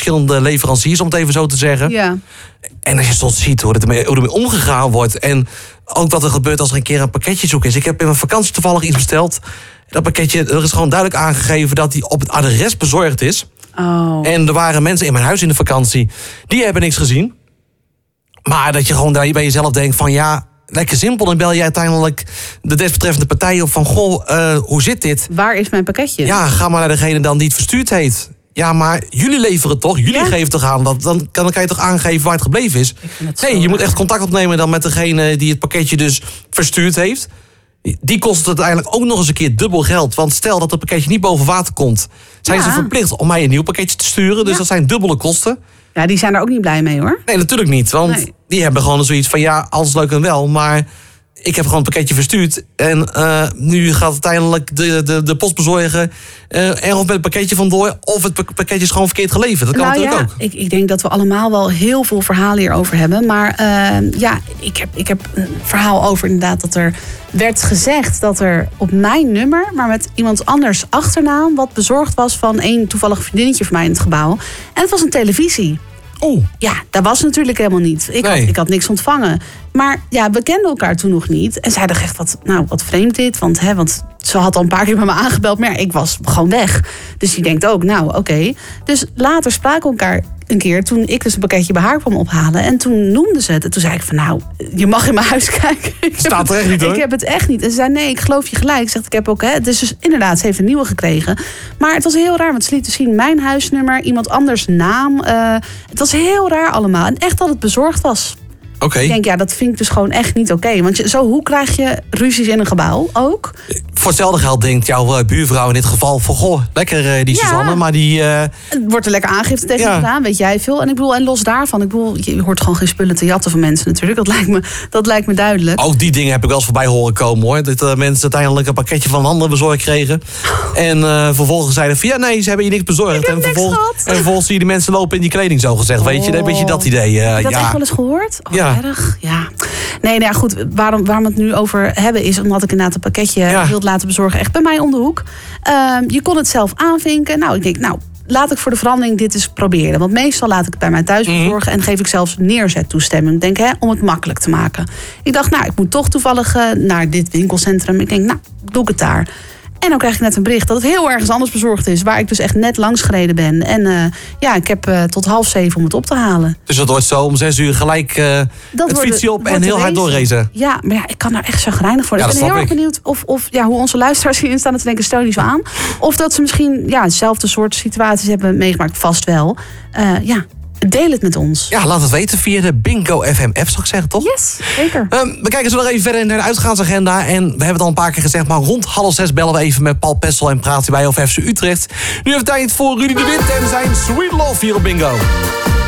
verschillende leveranciers, om het even zo te zeggen. Ja. En als je soms ziet hoe ermee omgegaan wordt. En ook wat er gebeurt als er een keer een pakketje zoek is. Ik heb in mijn vakantie toevallig iets besteld. Dat pakketje, er is gewoon duidelijk aangegeven dat die op het adres bezorgd is. Oh. En er waren mensen in mijn huis in de vakantie, die hebben niks gezien. Maar dat je gewoon daar bij jezelf denkt van ja, lekker simpel. Dan bel je uiteindelijk de desbetreffende partij op van goh, hoe zit dit? Waar is mijn pakketje? Ja, ga maar naar degene dan die het verstuurd heeft. Ja, maar jullie leveren toch? Jullie geven toch aan? Dan kan je toch aangeven waar het gebleven is? Nee, je moet echt contact opnemen dan met degene die het pakketje dus verstuurd heeft. Die kost het uiteindelijk ook nog eens een keer dubbel geld. Want stel dat het pakketje niet boven water komt, zijn ze verplicht om mij een nieuw pakketje te sturen. Dus dat zijn dubbele kosten. Ja, die zijn er ook niet blij mee, hoor. Nee, natuurlijk niet. Want die hebben gewoon zoiets van ja, alles leuk en wel, maar ik heb gewoon het pakketje verstuurd. En nu gaat uiteindelijk de postbezorger er of met het pakketje vandoor, of het pakketje is gewoon verkeerd geleverd. Dat kan natuurlijk ook. Ik denk dat we allemaal wel heel veel verhalen hierover hebben. Maar ik heb een verhaal over inderdaad dat er werd gezegd dat er op mijn nummer, maar met iemand anders achternaam, wat bezorgd was van een toevallig vriendinnetje van mij in het gebouw. En het was een televisie. Oh. Ja, dat was natuurlijk helemaal niet. Ik had niks ontvangen. Maar ja, we kenden elkaar toen nog niet. En zij dacht echt, wat vreemd dit. Want ze had al een paar keer bij me aangebeld. Maar ja, ik was gewoon weg. Dus die denkt ook, oké. Dus later spraken we elkaar een keer toen ik dus een pakketje bij haar kwam ophalen. En toen noemde ze het. En toen zei ik van, je mag in mijn huis kijken. Staat er echt niet, hoor. Ik heb het echt niet. En ze zei, nee, ik geloof je gelijk. Ik zeg, ik heb ook, dus inderdaad, ze heeft een nieuwe gekregen. Maar het was heel raar, want ze liet dus zien mijn huisnummer, iemand anders naam. Het was heel raar allemaal. En echt dat het bezorgd was. Okay. Ik denk, dat vind ik dus gewoon echt niet oké. Want hoe krijg je ruzies in een gebouw ook? Voor hetzelfde geld denkt jouw buurvrouw in dit geval van goh, lekker die Suzanne, maar die Het wordt er lekker aangifte tegen gedaan, weet jij veel. En en los daarvan, je hoort gewoon geen spullen te jatten van mensen natuurlijk. Dat lijkt me duidelijk. Ook die dingen heb ik wel eens voorbij horen komen, hoor. Dat mensen uiteindelijk een pakketje van een ander bezorgd kregen. En vervolgens zeiden van nee, ze hebben je niks bezorgd. En vervolgens zie je die mensen lopen in die kleding, zo gezegd. Weet je dat idee. Heb je dat echt wel eens gehoord? Ja. Erg? Ja. Nee, goed. Waarom we het nu over hebben is omdat ik inderdaad een pakketje wilde laten bezorgen. Echt bij mij om de hoek. Je kon het zelf aanvinken. Ik denk, laat ik voor de verandering dit eens proberen. Want meestal laat ik het bij mij thuis bezorgen en geef ik zelfs neerzettoestemming. Ik denk, om het makkelijk te maken. Ik dacht, ik moet toch toevallig naar dit winkelcentrum. Ik denk, doe ik het daar. En dan krijg ik net een bericht dat het heel ergens anders bezorgd is. Waar ik dus echt net langs gereden ben. En ik heb tot 6:30 om het op te halen. Dus dat wordt zo om 6:00 gelijk het fietsje op en heel hard doorracen. Ja, maar ik kan daar echt chagrijnig voor. Ik ben heel erg benieuwd of hoe onze luisteraars hierin staan. Dat ze denken, stel niet zo aan. Of dat ze misschien dezelfde soort situaties hebben meegemaakt. Vast wel. Deel het met ons. Ja, laat het weten via de Bingo FM app, zou ik zeggen, toch? Yes, zeker. We kijken zo nog even verder naar de uitgaansagenda. En we hebben het al een paar keer gezegd, maar rond 5:30 bellen we even met Paul Pessel en praten wij over FC Utrecht. Nu even tijd voor Rudy de Wit en zijn Sweet Love hier op Bingo.